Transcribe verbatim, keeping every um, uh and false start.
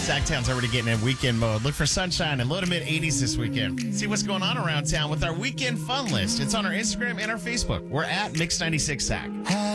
Sacktown's already getting in weekend mode. Look for sunshine and low to mid eighties this weekend. See what's going on around town with our weekend fun list. It's on our Instagram and our Facebook. We're at Mix ninety-six Sack.